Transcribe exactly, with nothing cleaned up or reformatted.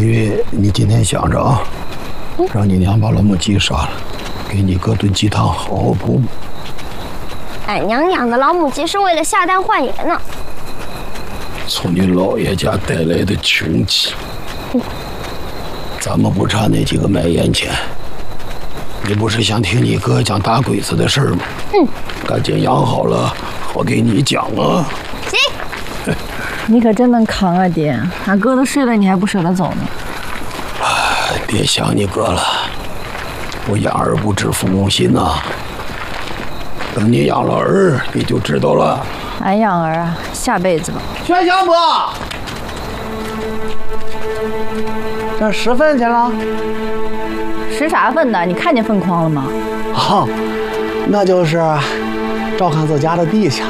玉，你今天想着啊，让你娘把老母鸡杀了，给你搁炖鸡汤，好好补补。 俺娘养的老母鸡是为了下蛋换爷呢。 从你姥爷家带来的穷鸡，咱们不差那几个卖盐钱。你不是想听你哥讲打鬼子的事儿吗？嗯，赶紧养好了，我给你讲啊。 行。 你可真能扛啊，爹！俺哥都睡了，你还不舍得走呢。 别想你哥了，我养儿不知父母心呐。等你养了儿，你就知道了。 俺养儿啊，下辈子吧。 全祥伯，这拾粪去了？ 拾啥粪呢？你看见粪筐了吗？ 哦，那就是照看自家的地去了。